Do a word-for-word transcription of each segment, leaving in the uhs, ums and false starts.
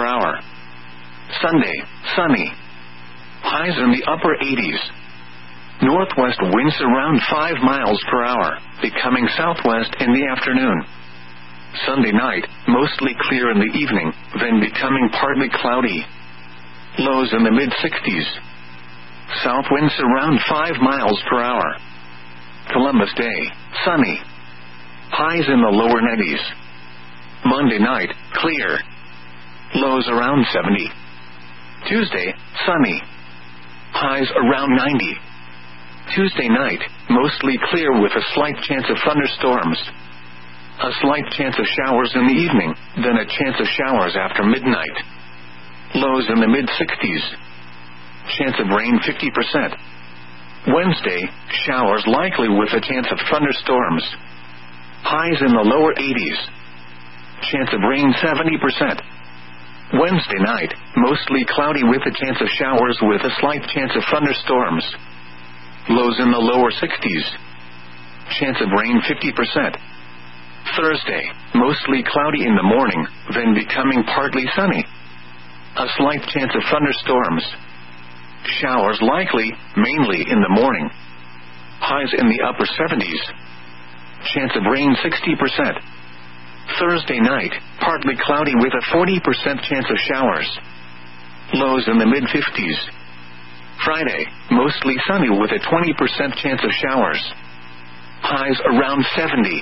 per hour. Sunday, sunny. Highs in the upper eighties. Northwest winds around five miles per hour, becoming southwest in the afternoon. Sunday night, mostly clear in the evening, then becoming partly cloudy. Lows in the mid-sixties. South winds around five miles per hour. Columbus Day, sunny. Highs in the lower nineties. Monday night, clear. Lows around seventy. Tuesday, sunny. Highs around ninety. Tuesday night, mostly clear with a slight chance of thunderstorms. A slight chance of showers in the evening, then a chance of showers after midnight. Lows in the mid-sixties. Chance of rain fifty percent. Wednesday, showers likely with a chance of thunderstorms. Highs in the lower eighties. Chance of rain seventy percent. Wednesday night, mostly cloudy with a chance of showers with a slight chance of thunderstorms. Lows in the lower sixties. Chance of rain fifty percent. Thursday, mostly cloudy in the morning, then becoming partly sunny. A slight chance of thunderstorms. Showers likely, mainly in the morning. Highs in the upper seventies. Chance of rain sixty percent. Thursday night, partly cloudy with a forty percent chance of showers. Lows in the mid-fifties. Friday, mostly sunny with a twenty percent chance of showers. Highs around seventy.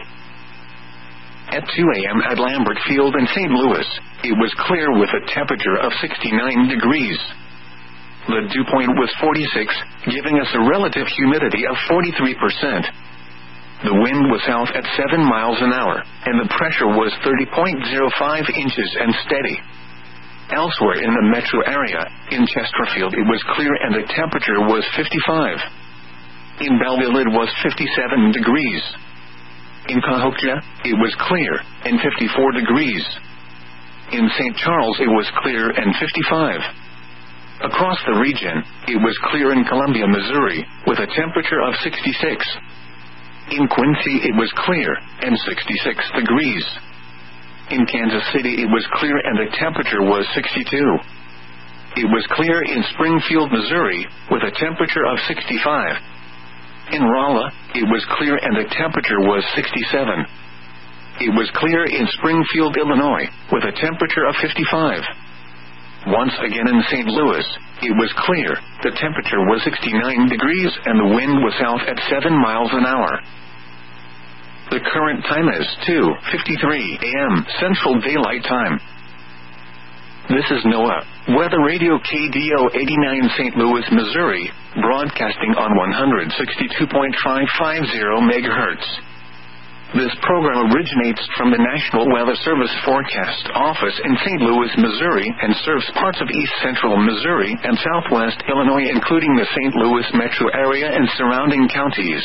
At two a.m. at Lambert Field in Saint Louis, it was clear with a temperature of sixty-nine degrees. The dew point was forty-six, giving us a relative humidity of forty-three percent. The wind was south at seven miles an hour, and the pressure was thirty point zero five inches and steady. Elsewhere in the metro area, in Chesterfield it was clear and the temperature was fifty-five. In Belleville it was fifty-seven degrees. In Cahokia, it was clear, and fifty-four degrees. In Saint Charles it was clear and fifty-five. Across the region, it was clear in Columbia, Missouri, with a temperature of sixty-six. In Quincy it was clear, and sixty-six degrees. In Kansas City it was clear and the temperature was sixty-two. It was clear in Springfield, Missouri, with a temperature of sixty-five. In Rolla, it was clear and the temperature was sixty-seven. It was clear in Springfield, Illinois, with a temperature of fifty-five. Once again in Saint Louis, it was clear, the temperature was sixty-nine degrees and the wind was south at seven miles an hour. The current time is two fifty-three a.m. Central Daylight Time. This is NOAA, Weather Radio K D O eighty-nine Saint Louis, Missouri, broadcasting on one sixty-two point five five zero megahertz. This program originates from the National Weather Service Forecast Office in Saint Louis, Missouri, and serves parts of east central Missouri and southwest Illinois, including the Saint Louis metro area and surrounding counties.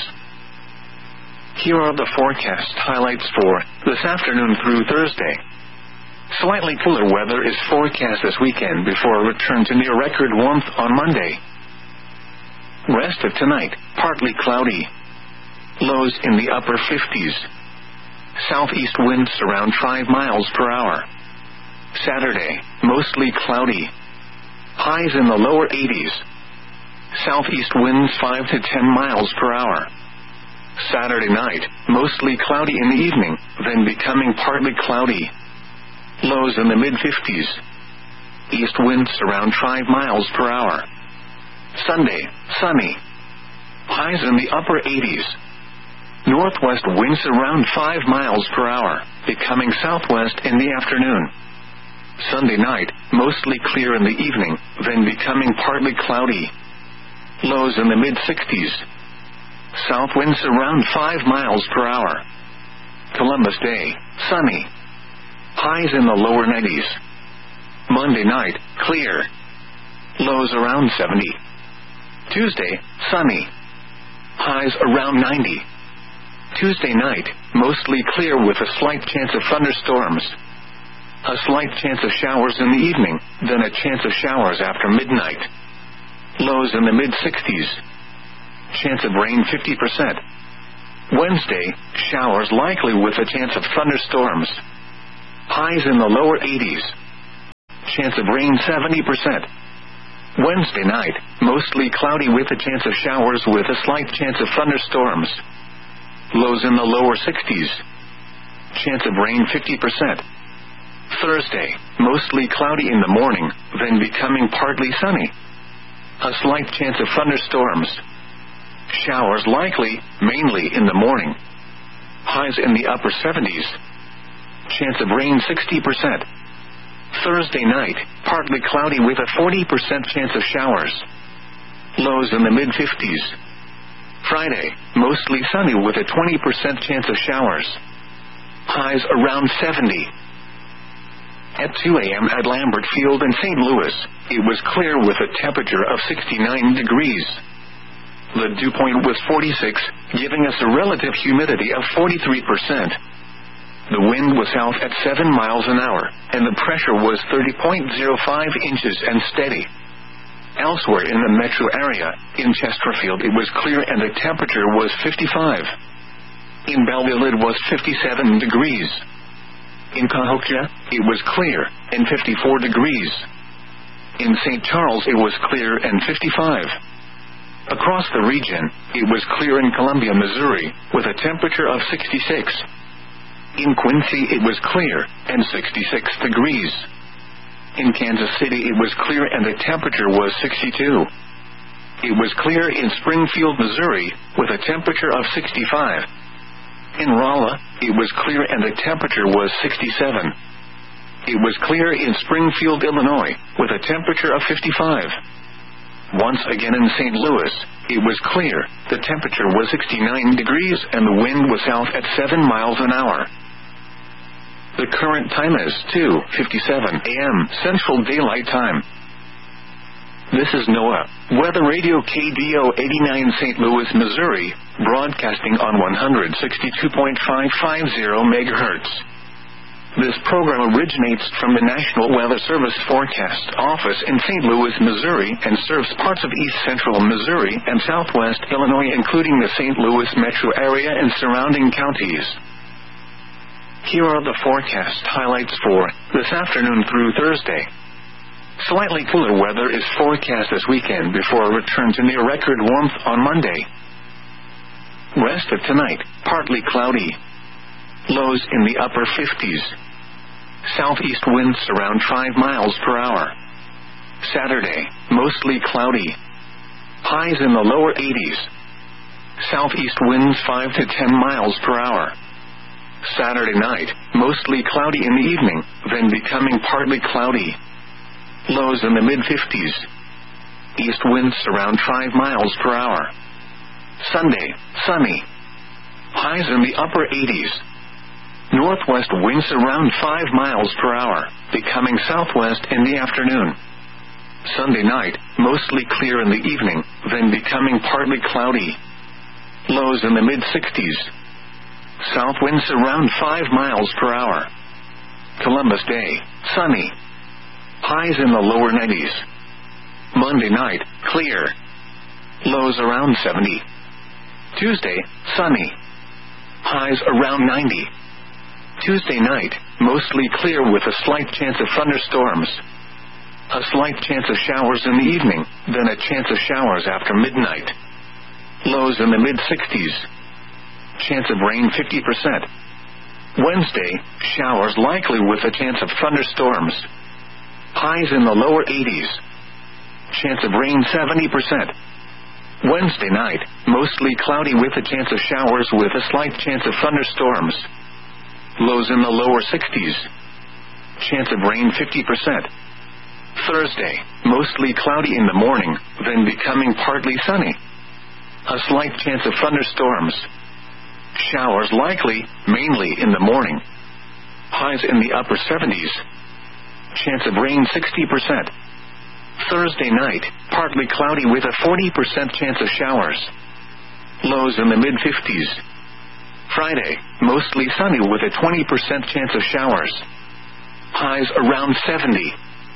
Here are the forecast highlights for this afternoon through Thursday. Slightly cooler weather is forecast this weekend before a return to near-record warmth on Monday. Rest of tonight, partly cloudy. Lows in the upper fifties. Southeast winds around five miles per hour. Saturday, mostly cloudy. Highs in the lower eighties. Southeast winds five to ten miles per hour. Saturday night, mostly cloudy in the evening, then becoming partly cloudy. Lows in the mid-fifties. East winds around five miles per hour. Sunday, sunny. Highs in the upper eighties. Northwest winds around five miles per hour, becoming southwest in the afternoon. Sunday night, mostly clear in the evening, then becoming partly cloudy. Lows in the mid-sixties. South winds around five miles per hour. Columbus Day, sunny. Highs in the lower nineties. Monday night, clear. Lows around seventy. Tuesday, sunny. Highs around ninety. Tuesday night, mostly clear with a slight chance of thunderstorms. A slight chance of showers in the evening, then a chance of showers after midnight. Lows in the mid-sixties. Chance of rain fifty percent. Wednesday, showers likely with a chance of thunderstorms. Highs in the lower eighties. chance of rain seventy percent. Wednesday night, mostly cloudy with a chance of showers with a slight chance of thunderstorms. Lows in the lower sixties. Chance of rain fifty percent. Thursday, mostly cloudy in the morning, then becoming partly sunny. A slight chance of thunderstorms. Showers likely, mainly in the morning. Highs in the upper seventies. Chance of rain sixty percent. Thursday night, partly cloudy with a forty percent chance of showers. Lows in the mid-fifties. Friday, mostly sunny with a twenty percent chance of showers. Highs around seventy. At two a.m. at Lambert Field in Saint Louis, it was clear with a temperature of sixty-nine degrees. The dew point was forty-six, giving us a relative humidity of forty-three percent. The wind was south at seven miles an hour, and the pressure was thirty point zero five inches and steady. Elsewhere in the metro area, in Chesterfield it was clear and the temperature was fifty-five. In Belleville it was fifty-seven degrees. In Cahokia, it was clear, and fifty-four degrees. In Saint Charles it was clear and fifty-five. Across the region, it was clear in Columbia, Missouri, with a temperature of sixty-six. In Quincy it was clear, and sixty-six degrees. In Kansas City it was clear and the temperature was sixty-two. It was clear in Springfield, Missouri, with a temperature of sixty-five. In Rolla, it was clear and the temperature was sixty-seven. It was clear in Springfield, Illinois, with a temperature of fifty-five. Once again in Saint Louis, it was clear, the temperature was sixty-nine degrees and the wind was south at seven miles an hour. The current time is two fifty-seven a.m. Central Daylight Time. This is NOAA, Weather Radio K D O eighty-nine Saint Louis, Missouri, broadcasting on one sixty-two point five five zero megahertz. This program originates from the National Weather Service Forecast Office in Saint Louis, Missouri, and serves parts of east central Missouri and southwest Illinois, including the Saint Louis metro area and surrounding counties. Here are the forecast highlights for this afternoon through Thursday. Slightly cooler weather is forecast this weekend before a return to near record warmth on Monday. Rest of tonight, partly cloudy. Lows in the upper fifties. Southeast winds around five miles per hour. Saturday, mostly cloudy. Highs in the lower eighties. Southeast winds five to ten miles per hour. Saturday night, mostly cloudy in the evening, then becoming partly cloudy. Lows in the mid-fifties. East winds around five miles per hour. Sunday, sunny. Highs in the upper eighties. Northwest winds around five miles per hour, becoming southwest in the afternoon. Sunday night, mostly clear in the evening, then becoming partly cloudy. Lows in the mid-sixties. South winds around five miles per hour. Columbus Day, sunny. Highs in the lower nineties. Monday night, clear. Lows around seventy. Tuesday, sunny. Highs around ninety. Tuesday night, mostly clear with a slight chance of thunderstorms. A slight chance of showers in the evening, then a chance of showers after midnight. Lows in the mid-sixties. Chance of rain fifty percent. Wednesday, showers likely with a chance of thunderstorms. Highs in the lower eighties. Chance of rain seventy percent. Wednesday night, mostly cloudy with a chance of showers with a slight chance of thunderstorms. Lows in the lower sixties. Chance of rain fifty percent. Thursday, mostly cloudy in the morning, then becoming partly sunny. A slight chance of thunderstorms. Showers likely, mainly in the morning. Highs in the upper seventies. Chance of rain sixty percent. Thursday night, partly cloudy with a forty percent chance of showers. Lows in the mid-fifties. Friday, mostly sunny with a twenty percent chance of showers. Highs around seventy.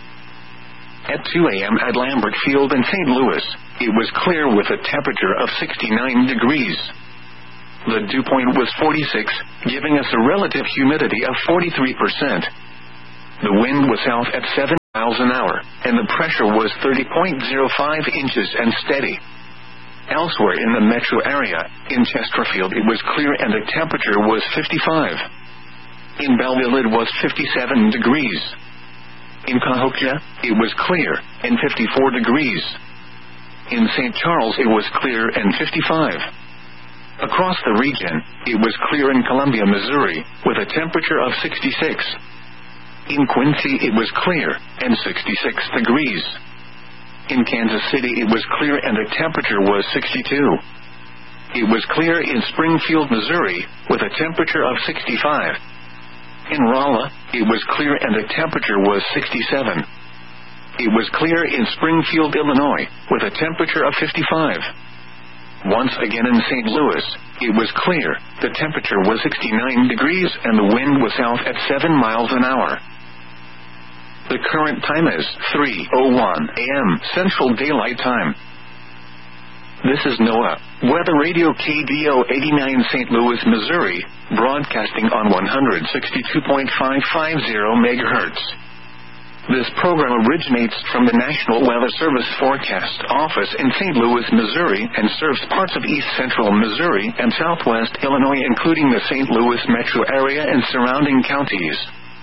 At two a.m. at Lambert Field in Saint Louis, it was clear with a temperature of sixty-nine degrees. The dew point was forty-six, giving us a relative humidity of forty-three percent. The wind was south at seven miles an hour, and the pressure was thirty point zero five inches and steady. Elsewhere in the metro area, in Chesterfield it was clear and the temperature was fifty-five. In Belleville it was fifty-seven degrees. In Cahokia, it was clear, and fifty-four degrees. In Saint Charles it was clear and fifty-five. Across the region, it was clear in Columbia, Missouri, with a temperature of sixty-six. In Quincy it was clear, and sixty-six degrees. In Kansas City it was clear and the temperature was sixty-two. It was clear in Springfield, Missouri, with a temperature of sixty-five. In Rolla, it was clear and the temperature was sixty-seven. It was clear in Springfield, Illinois, with a temperature of fifty-five. Once again in Saint Louis, it was clear, the temperature was sixty-nine degrees and the wind was south at seven miles an hour. The current time is three oh one a.m. Central Daylight Time. This is NOAA Weather Radio K D O eighty-nine Saint Louis, Missouri, broadcasting on one sixty-two point five five zero megahertz. This program originates from the National Weather Service Forecast Office in Saint Louis, Missouri, and serves parts of east central Missouri and southwest Illinois, including the Saint Louis metro area and surrounding counties.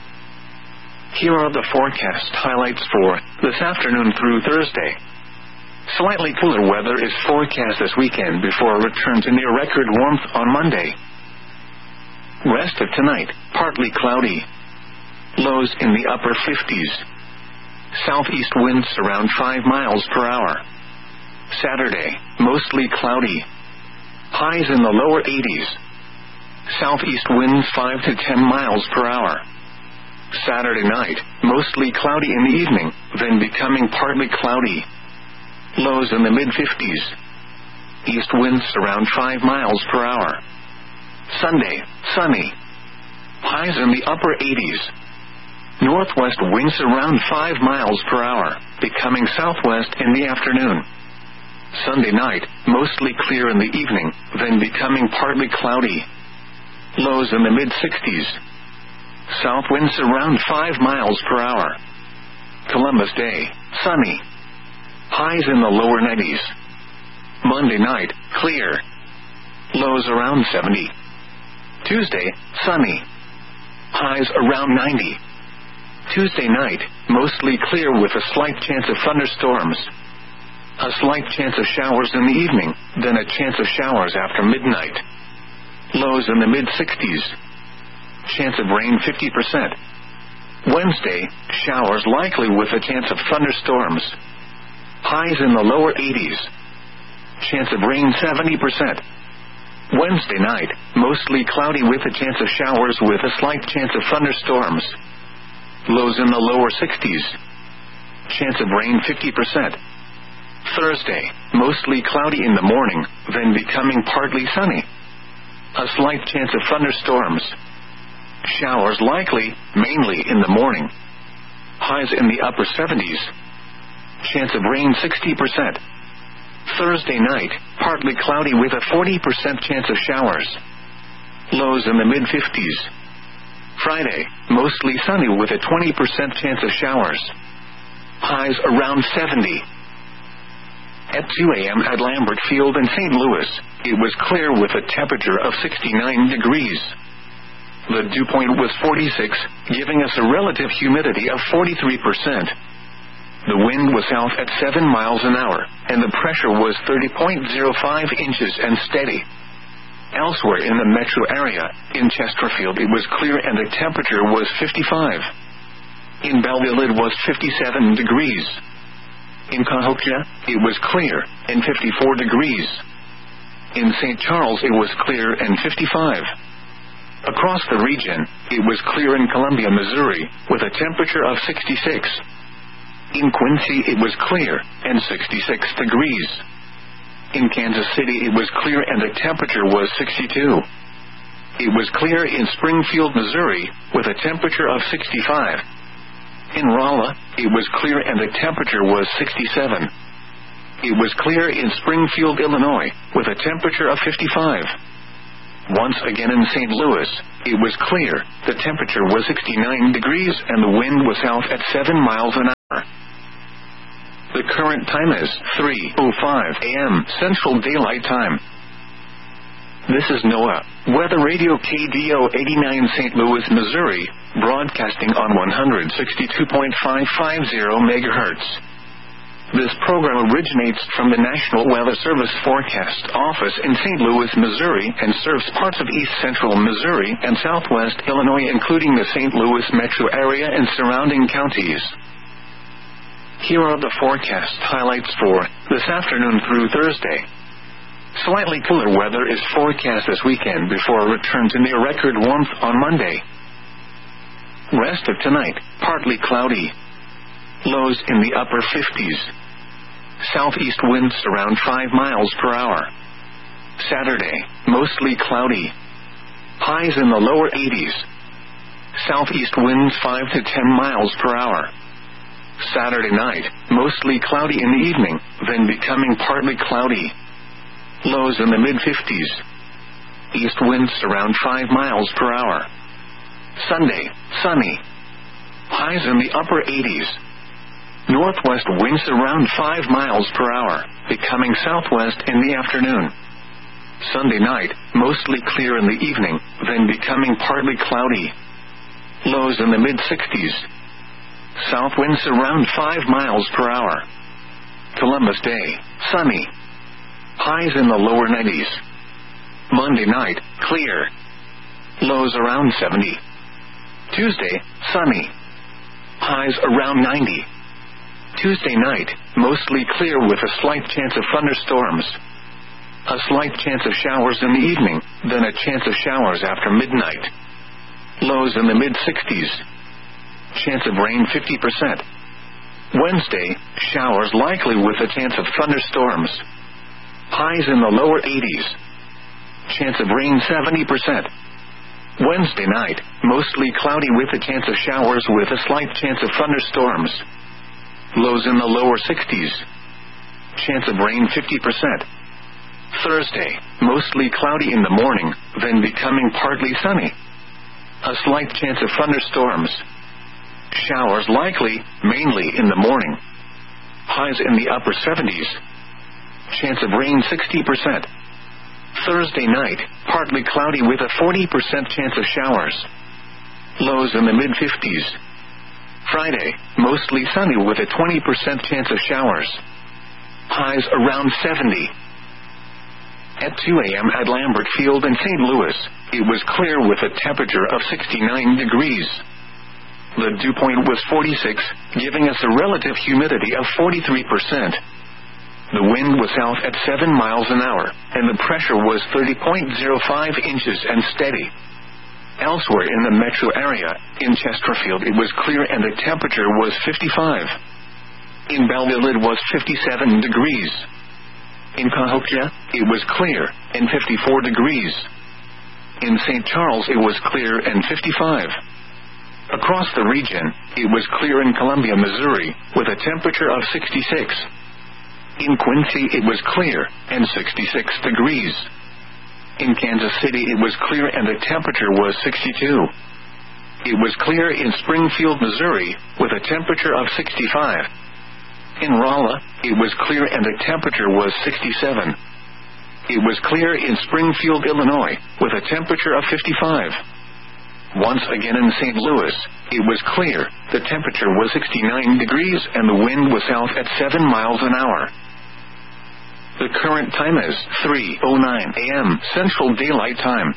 Here are the forecast highlights for this afternoon through Thursday. Slightly cooler weather is forecast this weekend before a return to near record warmth on Monday. Rest of tonight, partly cloudy. Lows in the upper fifties. Southeast winds around five miles per hour. Saturday, mostly cloudy. Highs in the lower eighties. Southeast winds five to ten miles per hour. Saturday night, mostly cloudy in the evening, then becoming partly cloudy. Lows in the mid-fifties. East winds around five miles per hour. Sunday, sunny. Highs in the upper eighties. Northwest winds around five miles per hour, becoming southwest in the afternoon. Sunday night, mostly clear in the evening, then becoming partly cloudy. Lows in the mid-sixties. South winds around five miles per hour. Columbus Day, sunny. Highs in the lower nineties. Monday night, clear. Lows around seventy. Tuesday, sunny. Highs around ninety. Tuesday night, mostly clear with a slight chance of thunderstorms. A slight chance of showers in the evening, then a chance of showers after midnight. Lows in the mid-sixties. Chance of rain fifty percent. Wednesday, showers likely with a chance of thunderstorms. Highs in the lower eighties. Chance of rain seventy percent. Wednesday night, mostly cloudy with a chance of showers with a slight chance of thunderstorms. Lows in the lower sixties. Chance of rain fifty percent. Thursday, mostly cloudy in the morning, then becoming partly sunny. A slight chance of thunderstorms. Showers likely, mainly in the morning. Highs in the upper seventies. Chance of rain sixty percent. Thursday night, partly cloudy with a forty percent chance of showers. Lows in the mid-fifties. Friday, mostly sunny with a twenty percent chance of showers. Highs around seventy. At two a.m. at Lambert Field in Saint Louis, it was clear with a temperature of sixty-nine degrees. The dew point was forty-six, giving us a relative humidity of forty-three percent. The wind was south at seven miles an hour, and the pressure was thirty point zero five inches and steady. Elsewhere in the metro area, in Chesterfield it was clear and the temperature was fifty-five. In Belleville it was fifty-seven degrees. In Cahokia, it was clear, and fifty-four degrees. In Saint Charles it was clear and fifty-five. Across the region, it was clear in Columbia, Missouri, with a temperature of sixty-six. In Quincy it was clear, and sixty-six degrees. In Kansas City it was clear and the temperature was sixty-two. It was clear in Springfield, Missouri, with a temperature of sixty-five. In Rolla, it was clear and the temperature was sixty-seven. It was clear in Springfield, Illinois, with a temperature of fifty-five. Once again in Saint Louis, it was clear, the temperature was sixty-nine degrees and the wind was south at seven miles an hour. The current time is three oh five a.m. Central Daylight Time. This is NOAA Weather Radio K D O eighty-nine Saint Louis, Missouri, broadcasting on one sixty-two point five five zero megahertz. This program originates from the National Weather Service Forecast Office in Saint Louis, Missouri, and serves parts of east central Missouri and southwest Illinois, including the Saint Louis metro area and surrounding counties. Here are the forecast highlights for this afternoon through Thursday. Slightly cooler weather is forecast this weekend before a return to near record warmth on Monday. Rest of tonight, partly cloudy. Lows in the upper fifties. Southeast winds around five miles per hour. Saturday, mostly cloudy. Highs in the lower eighties. Southeast winds five to ten miles per hour. Saturday night, mostly cloudy in the evening, then becoming partly cloudy. Lows in the mid-fifties. East winds around five miles per hour. Sunday, sunny. Highs in the upper eighties. Northwest winds around five miles per hour, becoming southwest in the afternoon. Sunday night, mostly clear in the evening, then becoming partly cloudy. Lows in the mid-sixties. South winds around five miles per hour. Columbus Day, sunny. Highs in the lower nineties. Monday night, clear. Lows around seventy. Tuesday, sunny. Highs around ninety. Tuesday night, mostly clear with a slight chance of thunderstorms. A slight chance of showers in the evening, then a chance of showers after midnight. Lows in the mid-sixties. Chance of rain fifty percent. Wednesday, showers likely with a chance of thunderstorms. Highs in the lower eighties. Chance of rain seventy percent. Wednesday night, mostly cloudy with a chance of showers with a slight chance of thunderstorms. Lows in the lower sixties. Chance of rain fifty percent. Thursday, mostly cloudy in the morning, then becoming partly sunny. A slight chance of thunderstorms. Showers likely, mainly in the morning. Highs in the upper seventies. Chance of rain sixty percent. Thursday night, partly cloudy with a forty percent chance of showers. Lows in the mid-fifties. Friday, mostly sunny with a twenty percent chance of showers. Highs around seventy. At two a.m. at Lambert Field in Saint Louis, it was clear with a temperature of sixty-nine degrees. The dew point was forty-six, giving us a relative humidity of forty-three percent. The wind was south at seven miles an hour, and the pressure was thirty point zero five inches and steady. Elsewhere in the metro area, in Chesterfield it was clear and the temperature was fifty-five. In Belleville it was fifty-seven degrees. In Cahokia, it was clear, and fifty-four degrees. In Saint Charles it was clear and fifty-five. Across the region, it was clear in Columbia, Missouri, with a temperature of sixty-six. In Quincy it was clear, and sixty-six degrees. In Kansas City it was clear and the temperature was sixty-two. It was clear in Springfield, Missouri, with a temperature of sixty-five. In Rolla, it was clear and the temperature was sixty-seven. It was clear in Springfield, Illinois, with a temperature of fifty-five. Once again in Saint Louis, it was clear, the temperature was sixty-nine degrees and the wind was south at seven miles an hour. The current time is three oh nine a.m. Central Daylight Time.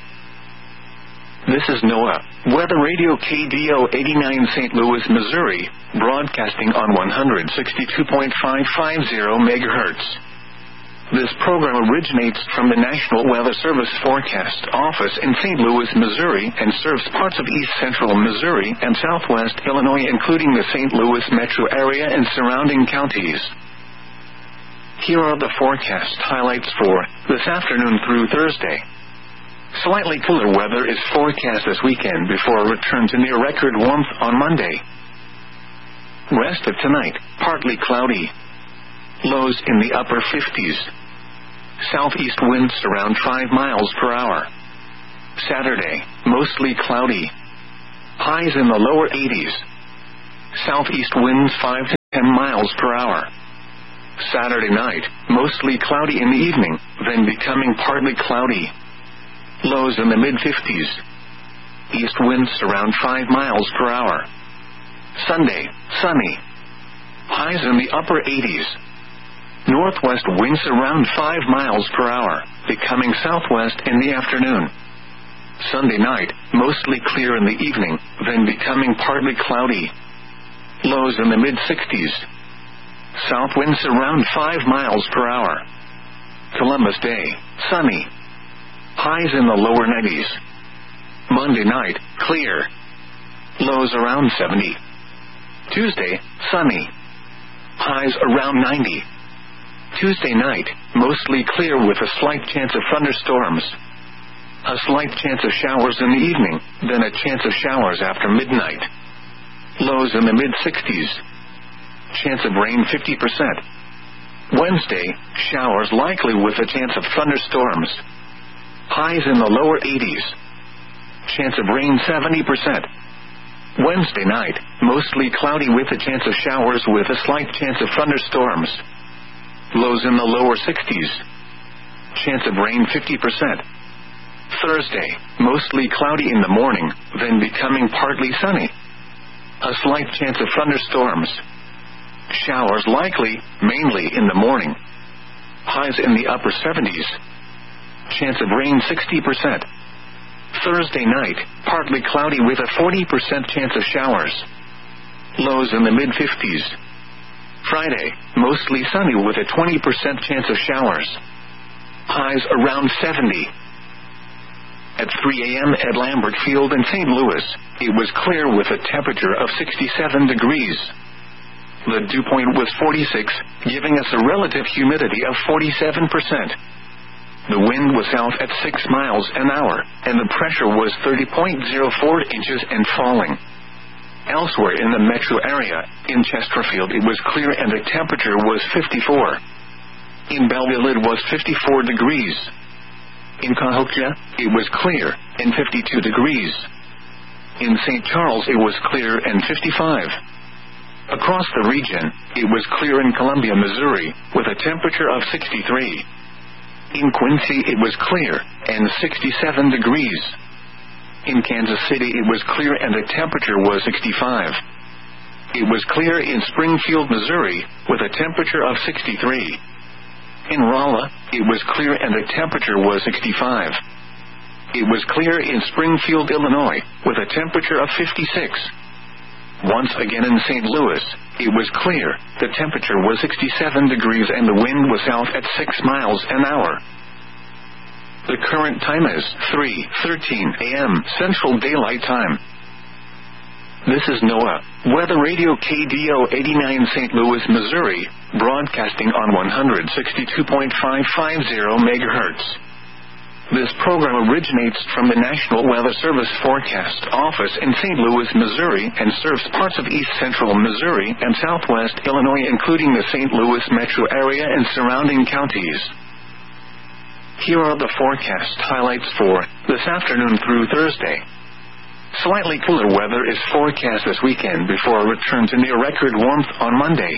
This is NOAA Weather Radio K D O eighty-nine Saint Louis, Missouri, broadcasting on one sixty-two point five five zero megahertz. This program originates from the National Weather Service Forecast Office in Saint Louis, Missouri, and serves parts of east central Missouri and southwest Illinois, including the Saint Louis metro area and surrounding counties. Here are the forecast highlights for this afternoon through Thursday. Slightly cooler weather is forecast this weekend before a return to near record warmth on Monday. Rest of tonight, partly cloudy. Lows in the upper fifties. Southeast winds around five miles per hour. Saturday, mostly cloudy. Highs in the lower eighties. Southeast winds five to ten miles per hour. Saturday night, mostly cloudy in the evening, then becoming partly cloudy. Lows in the mid fifties. East winds around five miles per hour. Sunday, sunny. Highs in the upper eighties. Northwest winds around five miles per hour, becoming southwest in the afternoon. Sunday night, mostly clear in the evening, then becoming partly cloudy. Lows in the mid sixties. South winds around five miles per hour. Columbus Day, sunny. Highs in the lower nineties. Monday night, clear. Lows around seventy. Tuesday, sunny. Highs around ninety. Tuesday night, mostly clear with a slight chance of thunderstorms. A slight chance of showers in the evening, then a chance of showers after midnight. Lows in the mid sixties. Chance of rain fifty percent. Wednesday, showers likely with a chance of thunderstorms. Highs in the lower eighties. Chance of rain seventy percent. Wednesday night, mostly cloudy with a chance of showers with a slight chance of thunderstorms. Lows in the lower sixties. Chance of rain fifty percent. Thursday, mostly cloudy in the morning, then becoming partly sunny. A slight chance of thunderstorms. Showers likely, mainly in the morning. Highs in the upper seventies. Chance of rain sixty percent. Thursday night, partly cloudy with a forty percent chance of showers. Lows in the mid fifties. Friday, mostly sunny with a twenty percent chance of showers. Highs around seventy. At three a.m. at Lambert Field in Saint Louis, it was clear with a temperature of sixty-seven degrees. The dew point was forty-six, giving us a relative humidity of forty-seven percent. The wind was south at six miles an hour, and the pressure was thirty point zero four inches and falling. Elsewhere in the metro area, in Chesterfield it was clear and the temperature was fifty-four. In Belleville it was fifty-four degrees. In Cahokia, it was clear, and fifty-two degrees. In Saint Charles it was clear and fifty-five. Across the region, it was clear in Columbia, Missouri, with a temperature of sixty-three. In Quincy it was clear, and sixty-seven degrees. In Kansas City it was clear and the temperature was sixty-five. It was clear in Springfield, Missouri, with a temperature of sixty-three. In Rolla, it was clear and the temperature was sixty-five. It was clear in Springfield, Illinois, with a temperature of fifty-six. Once again in Saint Louis, it was clear, the temperature was sixty-seven degrees and the wind was south at six miles an hour. The current time is three thirteen a.m. Central Daylight Time. This is NOAA, Weather Radio K D O eighty-nine Saint Louis, Missouri, broadcasting on one sixty-two point five five zero megahertz. This program originates from the National Weather Service Forecast Office in Saint Louis, Missouri, and serves parts of east central Missouri and southwest Illinois, including the Saint Louis metro area and surrounding counties. Here are the forecast highlights for this afternoon through Thursday. Slightly cooler weather is forecast this weekend before a return to near record warmth on Monday.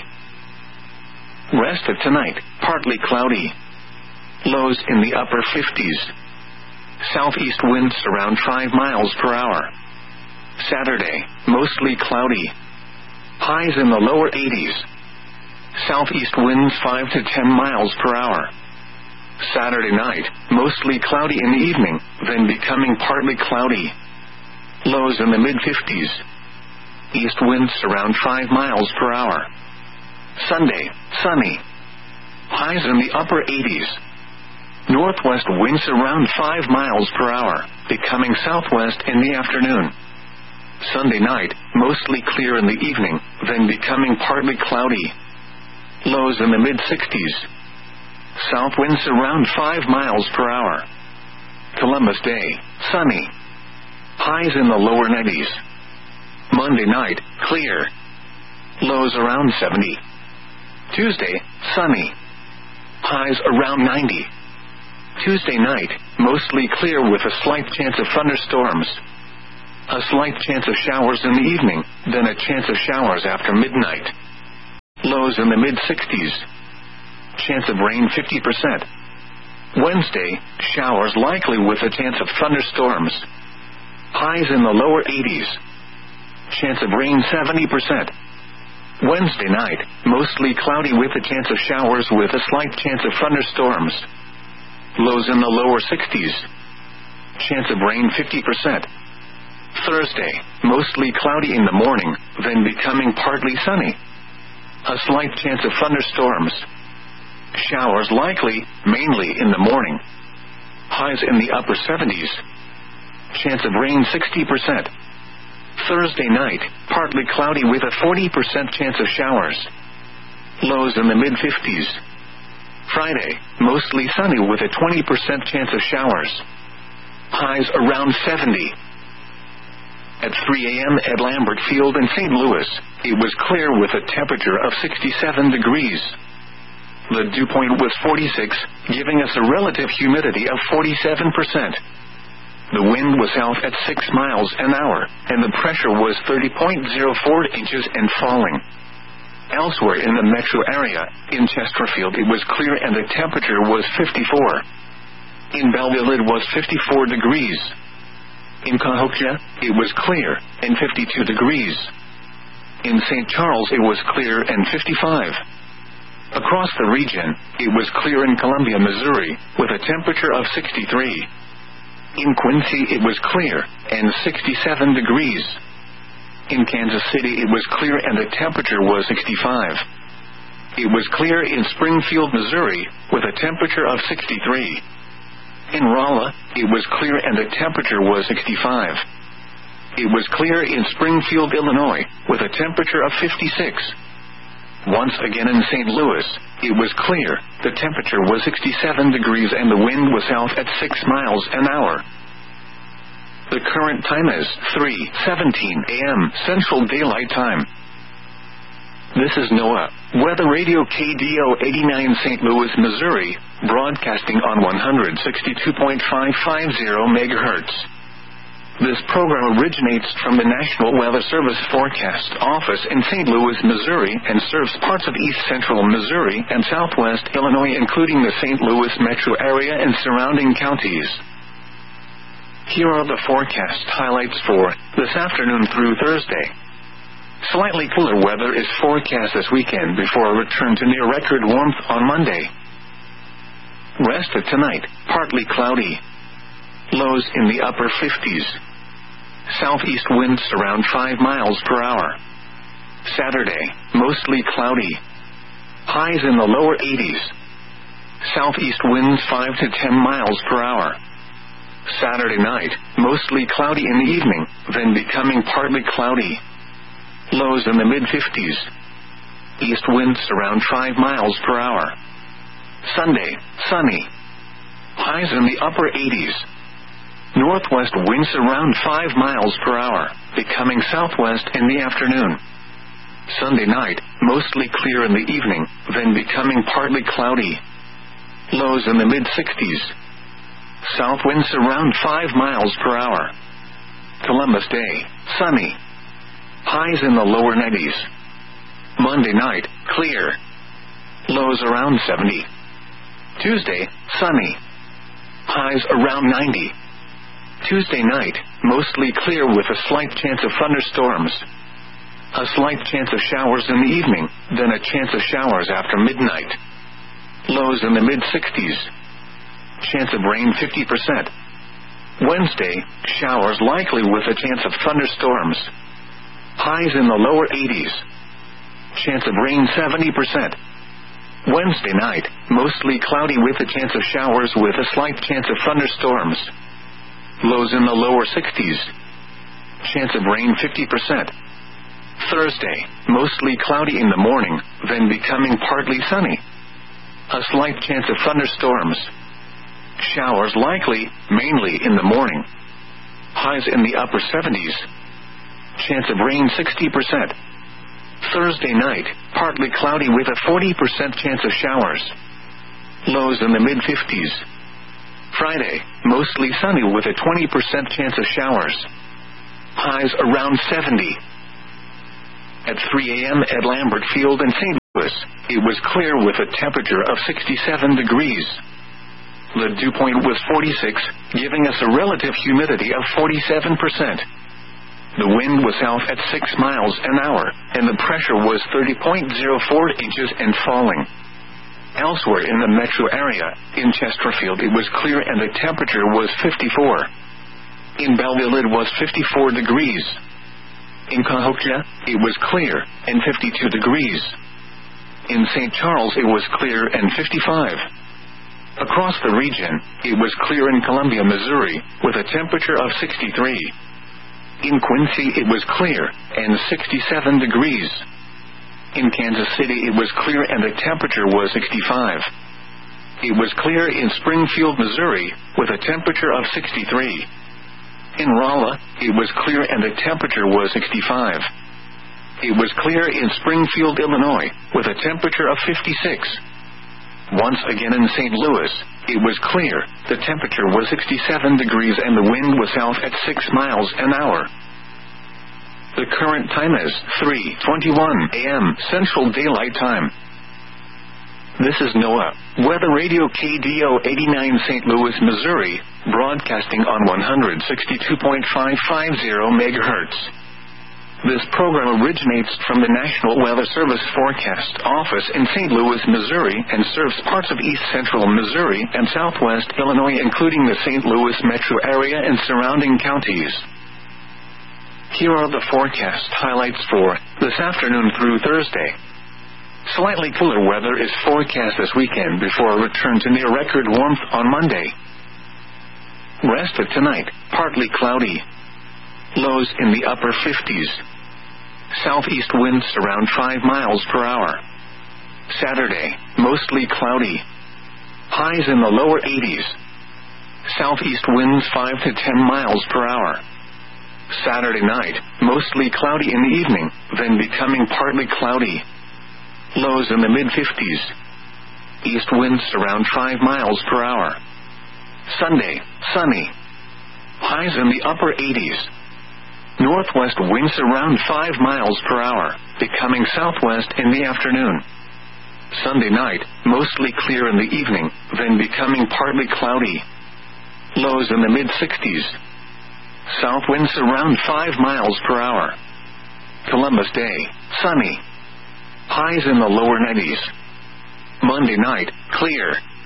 Rest of tonight, partly cloudy. Lows in the upper fifties. Southeast winds around five miles per hour. Saturday, mostly cloudy. Highs in the lower eighties. Southeast winds five to ten miles per hour. Saturday night, mostly cloudy in the evening, then becoming partly cloudy. Lows in the mid fifties. East winds around five miles per hour. Sunday, sunny. Highs in the upper eighties. Northwest winds around five miles per hour, becoming southwest in the afternoon. Sunday night, mostly clear in the evening, then becoming partly cloudy. Lows in the mid sixties. South winds around five miles per hour. Columbus Day, sunny. Highs in the lower nineties. Monday night, clear. Lows around seventy. Tuesday, sunny. Highs around ninety. Tuesday night, mostly clear with a slight chance of thunderstorms. A slight chance of showers in the evening, then a chance of showers after midnight. Lows in the mid sixties. Chance of rain fifty percent. Wednesday, showers likely with a chance of thunderstorms. Highs in the lower eighties. Chance of rain seventy percent. Wednesday night, mostly cloudy with a chance of showers with a slight chance of thunderstorms. Lows in the lower sixties. Chance of rain fifty percent. Thursday, mostly cloudy in the morning, then becoming partly sunny. A slight chance of thunderstorms. Showers likely, mainly in the morning. Highs in the upper seventies. Chance of rain sixty percent. Thursday night, partly cloudy with a forty percent chance of showers. Lows in the mid fifties. Friday, mostly sunny with a twenty percent chance of showers. Highs around seventy. At three a.m. at Lambert Field in Saint Louis, it was clear with a temperature of sixty-seven degrees. The dew point was forty-six, giving us a relative humidity of forty-seven percent. The wind was south at six miles an hour, and the pressure was thirty point zero four inches and falling. Elsewhere in the metro area, in Chesterfield it was clear and the temperature was fifty-four. In Belleville it was fifty-four degrees. In Cahokia, it was clear, and fifty-two degrees. In Saint Charles it was clear and fifty-five. Across the region, it was clear in Columbia, Missouri, with a temperature of sixty-three. In Quincy it was clear, and sixty-seven degrees. In Kansas City it was clear and the temperature was sixty-five. It was clear in Springfield, Missouri, with a temperature of sixty-three. In Rolla, it was clear and the temperature was sixty-five. It was clear in Springfield, Illinois, with a temperature of fifty-six. Once again in Saint Louis, it was clear, the temperature was sixty-seven degrees and the wind was south at six miles an hour. The current time is three seventeen a.m. Central Daylight Time. This is NOAA, Weather Radio K D O eighty-nine Saint Louis, Missouri, broadcasting on one sixty-two point five five zero megahertz. This program originates from the National Weather Service Forecast Office in Saint Louis, Missouri, and serves parts of east central Missouri and southwest Illinois, including the Saint Louis metro area and surrounding counties. Here are the forecast highlights for this afternoon through Thursday. Slightly cooler weather is forecast this weekend before a return to near-record warmth on Monday. Rest of tonight, partly cloudy. Lows in the upper fifties. Southeast winds around five miles per hour. Saturday, mostly cloudy. Highs in the lower eighties. Southeast winds five to ten miles per hour. Saturday night, mostly cloudy in the evening, then becoming partly cloudy. Lows in the mid fifties. East winds around five miles per hour. Sunday, sunny. Highs in the upper eighties. Northwest winds around five miles per hour, becoming southwest in the afternoon. Sunday night, mostly clear in the evening, then becoming partly cloudy. Lows in the mid sixties. South winds around five miles per hour. Columbus Day, sunny. Highs in the lower nineties. Monday night, clear. Lows around seventy. Tuesday, sunny. Highs around ninety. Tuesday night, mostly clear with a slight chance of thunderstorms. A slight chance of showers in the evening, then a chance of showers after midnight. Lows in the mid sixties. Chance of rain fifty percent. Wednesday, showers likely with a chance of thunderstorms. Highs in the lower eighties. Chance of rain seventy percent. Wednesday night, mostly cloudy with a chance of showers with a slight chance of thunderstorms. Lows in the lower sixties. Chance of rain fifty percent. Thursday, mostly cloudy in the morning, then becoming partly sunny. A slight chance of thunderstorms. Showers likely, mainly in the morning. Highs in the upper seventies. Chance of rain sixty percent. Thursday night, partly cloudy with a forty percent chance of showers. Lows in the mid fifties. Friday, mostly sunny with a twenty percent chance of showers. Highs around seventy. At three a.m. at Lambert Field in Saint Louis, it was clear with a temperature of sixty-seven degrees. The dew point was forty-six, giving us a relative humidity of forty-seven percent. The wind was south at six miles an hour, and the pressure was thirty point zero four inches and falling. Elsewhere in the metro area, in Chesterfield it was clear and the temperature was fifty-four. In Belleville it was fifty-four degrees. In Cahokia, it was clear, and fifty-two degrees. In Saint Charles it was clear and fifty-five. Across the region, it was clear in Columbia, Missouri, with a temperature of sixty-three. In Quincy it was clear, and sixty-seven degrees. In Kansas City it was clear and the temperature was sixty-five. It was clear in Springfield, Missouri, with a temperature of sixty-three. In Rolla, it was clear and the temperature was sixty-five. It was clear in Springfield, Illinois, with a temperature of fifty-six. Once again in Saint Louis, it was clear, the temperature was sixty-seven degrees and the wind was south at six miles an hour. The current time is three twenty-one a m Central Daylight Time. This is NOAA Weather Radio K D O eighty-nine Saint Louis, Missouri, broadcasting on one sixty-two point five five zero megahertz. This program originates from the National Weather Service Forecast Office in Saint Louis, Missouri, and serves parts of east central Missouri and southwest Illinois, including the Saint Louis metro area and surrounding counties. Here are the forecast highlights for this afternoon through Thursday. Slightly cooler weather is forecast this weekend before a return to near record warmth on Monday. Rest of tonight, partly cloudy. Lows in the upper fifties. Southeast winds around five miles per hour. Saturday, mostly cloudy. Highs in the lower eighties. Southeast winds five to ten miles per hour. Saturday night, mostly cloudy in the evening, then becoming partly cloudy. Lows in the mid-fifties. East winds around five miles per hour. Sunday, sunny. Highs in the upper eighties. Northwest winds around five miles per hour, becoming southwest in the afternoon. Sunday night, mostly clear in the evening, then becoming partly cloudy. Lows in the mid-sixties. South winds around five miles per hour. Columbus Day, sunny. Highs in the lower nineties. Monday night, clear.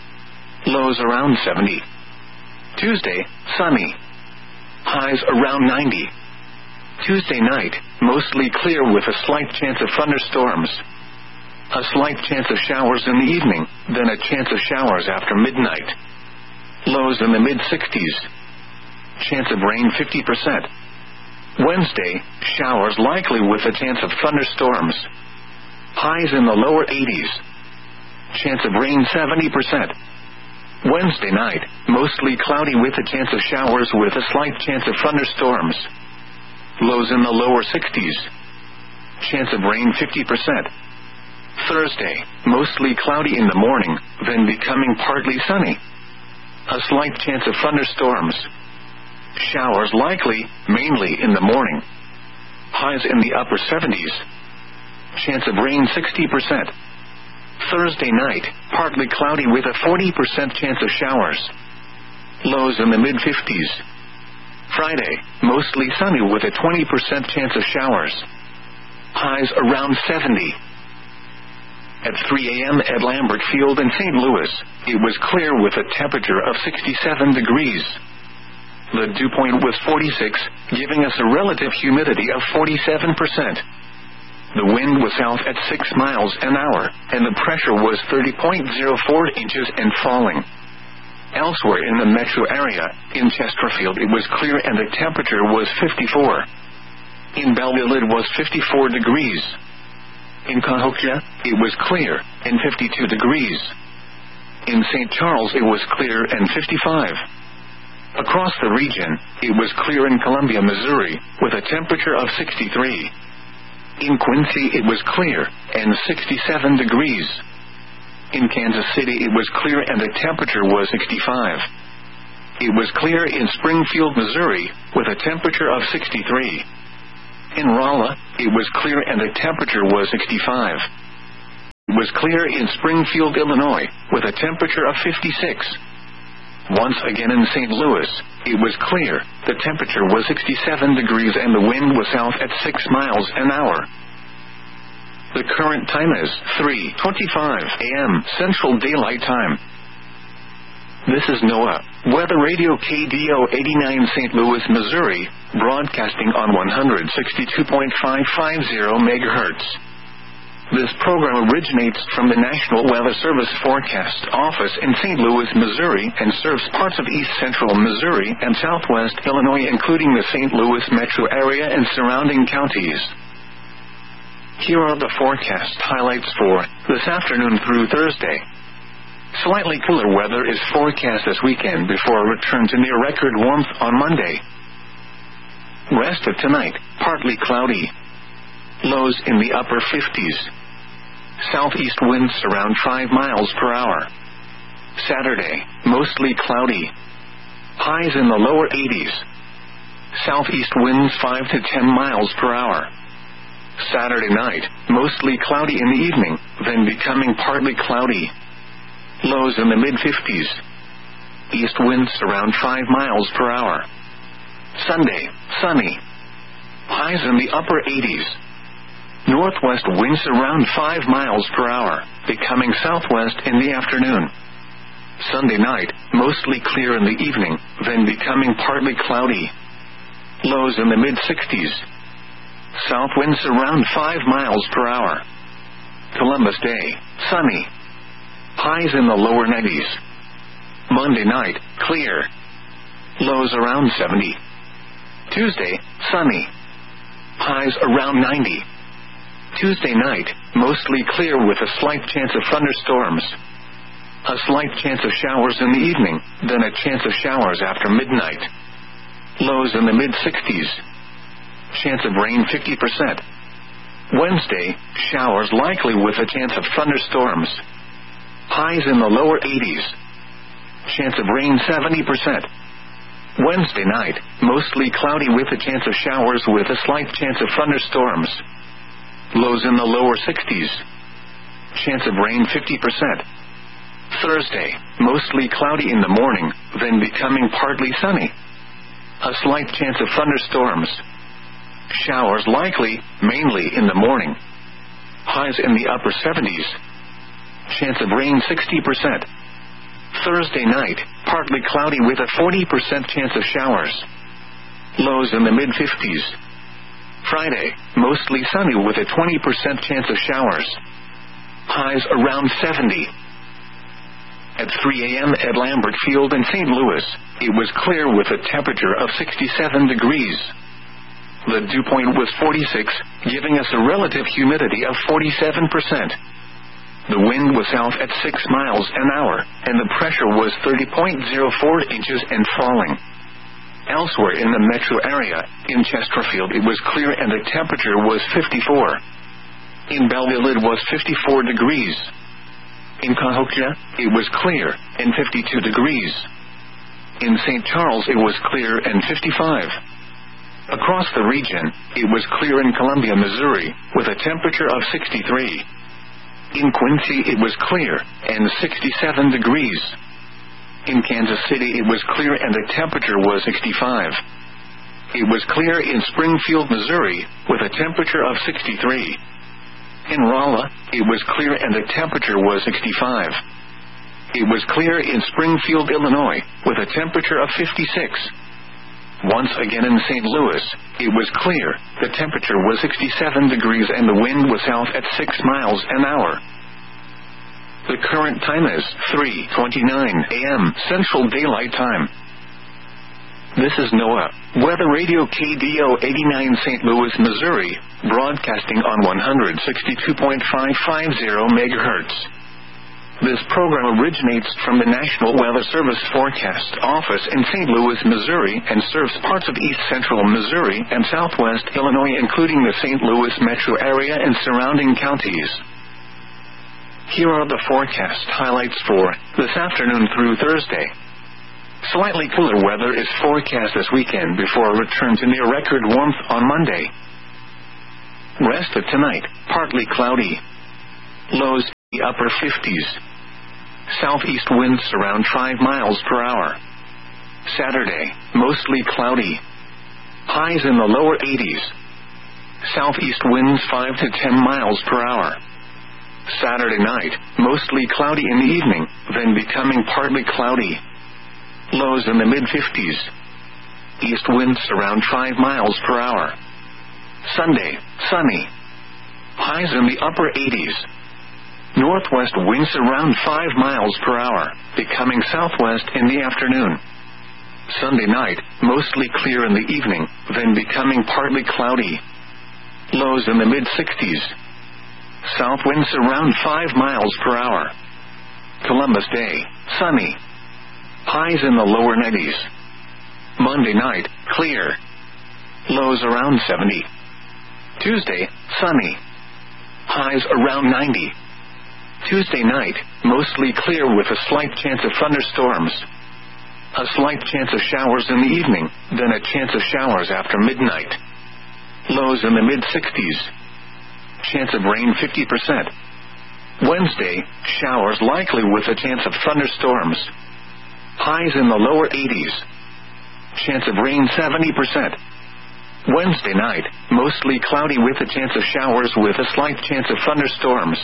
Lows around seventy. Tuesday, sunny. Highs around ninety. Tuesday night, mostly clear with a slight chance of thunderstorms. A slight chance of showers in the evening, then a chance of showers after midnight. Lows in the mid-sixties. Chance of rain fifty percent. Wednesday, showers likely with a chance of thunderstorms. Highs in the lower eighties. Chance of rain seventy percent. Wednesday night, mostly cloudy with a chance of showers with a slight chance of thunderstorms. Lows in the lower sixties. Chance of rain fifty percent. Thursday, mostly cloudy in the morning, then becoming partly sunny. A slight chance of thunderstorms. Showers likely, mainly in the morning. Highs in the upper seventies. Chance of rain sixty percent. Thursday night, partly cloudy with a forty percent chance of showers. Lows in the mid-fifties. Friday, mostly sunny with a twenty percent chance of showers. Highs around seventy. At three a m at Lambert Field in Saint Louis, it was clear with a temperature of sixty-seven degrees. The dew point was forty-six, giving us a relative humidity of forty-seven percent. The wind was south at six miles an hour, and the pressure was thirty point zero four inches and falling. Elsewhere in the metro area, in Chesterfield it was clear and the temperature was fifty-four. In Belleville it was fifty-four degrees. In Cahokia, it was clear, and fifty-two degrees. In Saint Charles it was clear and fifty-five. Across the region, it was clear in Columbia, Missouri, with a temperature of sixty-three. In Quincy it was clear, and sixty-seven degrees. In Kansas City it was clear and the temperature was sixty-five. It was clear in Springfield, Missouri, with a temperature of sixty-three. In Rolla, it was clear and the temperature was sixty-five. It was clear in Springfield, Illinois, with a temperature of fifty-six. Once again in Saint Louis, it was clear. The temperature was sixty-seven degrees and the wind was south at six miles an hour. The current time is three twenty-five a m Central Daylight Time. This is NOAA Weather Radio K D O eighty-nine Saint Louis, Missouri, broadcasting on one sixty-two point five five zero megahertz. This program originates from the National Weather Service Forecast Office in Saint Louis, Missouri, and serves parts of east central Missouri and southwest Illinois, including the Saint Louis metro area and surrounding counties. Here are the forecast highlights for this afternoon through Thursday. Slightly cooler weather is forecast this weekend before a return to near record warmth on Monday. Rest of tonight, partly cloudy. Lows in the upper fifties. Southeast winds around five miles per hour. Saturday, mostly cloudy. Highs in the lower eighties. Southeast winds five to ten miles per hour. Saturday night, mostly cloudy in the evening, then becoming partly cloudy. Lows in the mid-fifties. East winds around five miles per hour. Sunday, sunny. Highs in the upper eighties. Northwest winds around five miles per hour, becoming southwest in the afternoon. Sunday night, mostly clear in the evening, then becoming partly cloudy. Lows in the mid-sixties. South winds around five miles per hour. Columbus Day, sunny. Highs in the lower nineties. Monday night, clear. Lows around seventy. Tuesday, sunny. Highs around ninety. Tuesday night, mostly clear with a slight chance of thunderstorms. A slight chance of showers in the evening, then a chance of showers after midnight. Lows in the mid-sixties. Chance of rain fifty percent. Wednesday, showers likely with a chance of thunderstorms. Highs in the lower eighties. Chance of rain seventy percent. Wednesday night, mostly cloudy with a chance of showers with a slight chance of thunderstorms. Lows in the lower sixties. Chance of rain fifty percent. Thursday, mostly cloudy in the morning, then becoming partly sunny. A slight chance of thunderstorms. Showers likely, mainly in the morning. Highs in the upper seventies. Chance of rain sixty percent. Thursday night, partly cloudy with a forty percent chance of showers. Lows in the mid-fifties. Friday, mostly sunny with a twenty percent chance of showers. Highs around seventy. At three a m at Lambert Field in Saint Louis, it was clear with a temperature of sixty-seven degrees. The dew point was forty-six, giving us a relative humidity of forty-seven percent. The wind was south at six miles an hour, and the pressure was thirty point zero four inches and falling. Elsewhere in the metro area, in Chesterfield it was clear and the temperature was fifty-four. In Belleville it was fifty-four degrees. In Cahokia, it was clear, and fifty-two degrees. In Saint Charles it was clear and fifty-five. Across the region, it was clear in Columbia, Missouri, with a temperature of sixty-three. In Quincy it was clear, and sixty-seven degrees. In Kansas City it was clear and the temperature was sixty-five. It was clear in Springfield, Missouri, with a temperature of sixty-three. In Rolla, it was clear and the temperature was sixty-five. It was clear in Springfield, Illinois, with a temperature of fifty-six. Once again in Saint Louis, it was clear, the temperature was sixty-seven degrees and the wind was south at six miles an hour. The current time is three twenty-nine a m Central Daylight Time. This is NOAA Weather Radio K D O eighty-nine Saint Louis, Missouri, broadcasting on one sixty-two point five five zero megahertz. This program originates from the National Weather Service Forecast Office in Saint Louis, Missouri, and serves parts of east central Missouri and southwest Illinois, including the Saint Louis metro area and surrounding counties. Here are the forecast highlights for this afternoon through Thursday. Slightly cooler weather is forecast this weekend before a return to near record warmth on Monday. Rest of tonight, partly cloudy. Lows in the upper fifties. Southeast winds around five miles per hour. Saturday, mostly cloudy. Highs in the lower eighties. Southeast winds five to ten miles per hour. Saturday night, mostly cloudy in the evening, then becoming partly cloudy. Lows in the mid-fifties. East winds around five miles per hour. Sunday, sunny. Highs in the upper eighties. Northwest winds around five miles per hour, becoming southwest in the afternoon. Sunday night, mostly clear in the evening, then becoming partly cloudy. Lows in the mid-sixties. South winds around five miles per hour. Columbus Day, sunny. Highs in the lower nineties. Monday night, clear. Lows around seventy. Tuesday, sunny. Highs around ninety. Tuesday night, mostly clear with a slight chance of thunderstorms. A slight chance of showers in the evening, then a chance of showers after midnight. Lows in the mid-sixties. Chance of rain fifty percent. Wednesday, showers likely with a chance of thunderstorms. Highs in the lower eighties. Chance of rain seventy percent. Wednesday night, mostly cloudy with a chance of showers with a slight chance of thunderstorms.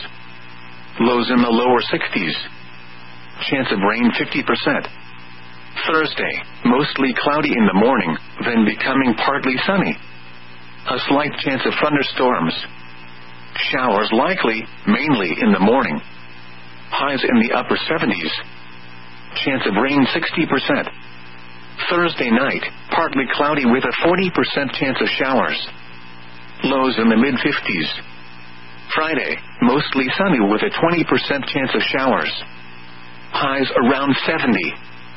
Lows in the lower sixties. Chance of rain fifty percent. Thursday, mostly cloudy in the morning, then becoming partly sunny. A slight chance of thunderstorms. Showers likely, mainly in the morning. Highs in the upper seventies. Chance of rain sixty percent. Thursday night, partly cloudy with a forty percent chance of showers. Lows in the mid-fifties. Friday, mostly sunny with a twenty percent chance of showers. Highs around seventy.